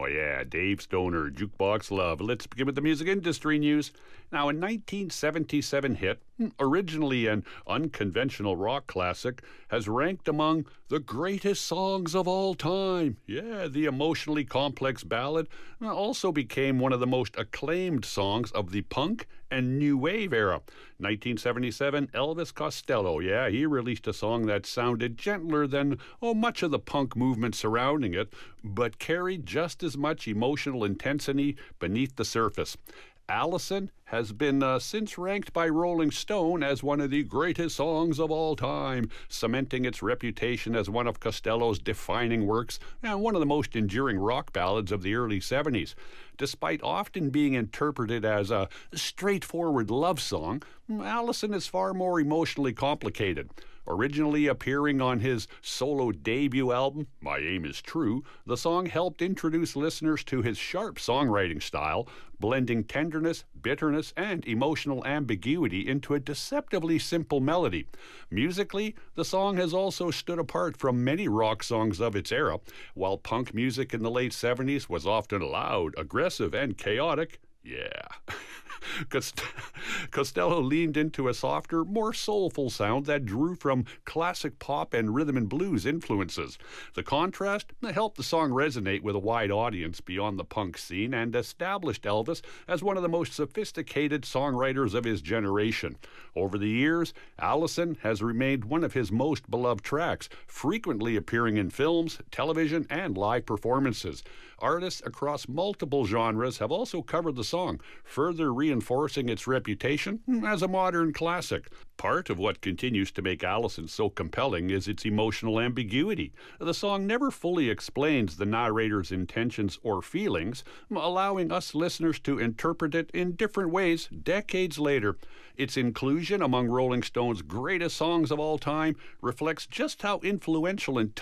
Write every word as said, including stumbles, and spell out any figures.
yeah, Dave Stoner, Jukebox Love. Let's begin with the music industry news. Now, a nineteen seventy-seven hit, originally an unconventional rock classic, has ranked among the greatest songs of all time. Yeah, the emotionally complex ballad also became one of the most acclaimed songs of the punk and new wave era. nineteen seventy-seven, Elvis Costello. Yeah, he released a song that sounded gentler than, oh, much of the punk movement surrounding it, but carried just as much emotional intensity beneath the surface. Allison has been uh, since ranked by Rolling Stone as one of the greatest songs of all time, cementing its reputation as one of Costello's defining works and one of the most enduring rock ballads of the early seventies. Despite often being interpreted as a straightforward love song, Allison is far more emotionally complicated. Originally appearing on his solo debut album, My Aim Is True, the song helped introduce listeners to his sharp songwriting style, blending tenderness, bitterness, and emotional ambiguity into a deceptively simple melody. Musically, the song has also stood apart from many rock songs of its era. While punk music in the late seventies was often loud, aggressive, and chaotic, yeah. Costello leaned into a softer, more soulful sound that drew from classic pop and rhythm and blues influences. The contrast helped the song resonate with a wide audience beyond the punk scene and established Elvis as one of the most sophisticated songwriters of his generation. Over the years, Allison has remained one of his most beloved tracks, frequently appearing in films, television, and live performances. Artists across multiple genres have also covered the song, further reinforcing its reputation as a modern classic. Part of what continues to make Allison so compelling is its emotional ambiguity. The song never fully explains the narrator's intentions or feelings, allowing us listeners to interpret it in different ways decades later. Its inclusion among Rolling Stone's greatest songs of all time reflects just how influential and